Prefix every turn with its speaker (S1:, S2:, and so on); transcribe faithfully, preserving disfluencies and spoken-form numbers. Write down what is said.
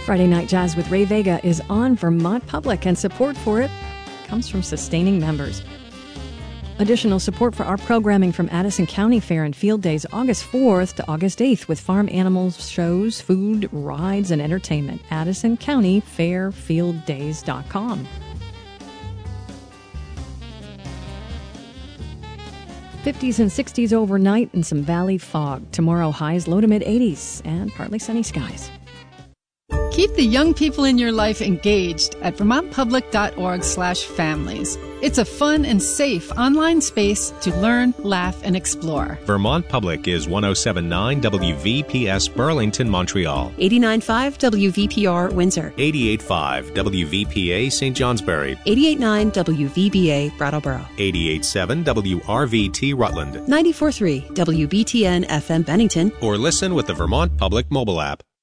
S1: Friday Night Jazz with Ray Vega is on Vermont Public, and support for it comes from sustaining members. Additional support for our programming from Addison County Fair and Field Days August fourth to August eighth with farm animals shows, food, rides, and entertainment. Addison County Fair Field Days dot com. fifties and sixties overnight and some valley fog. Tomorrow highs low to mid eighties and partly sunny skies.
S2: Keep the young people in your life engaged at vermontpublic.org slash families. It's a fun and safe online space to learn, laugh, and explore.
S3: Vermont Public is one oh seven point nine W V P S Burlington, Montreal.
S4: eighty-nine point five W V P R Windsor.
S3: eighty-eight point five W V P A Saint Johnsbury.
S4: eighty-eight point nine W V B A Brattleboro.
S3: eighty-eight point seven W R V T Rutland.
S4: ninety-four point three W B T N F M Bennington.
S3: Or listen with the Vermont Public mobile app.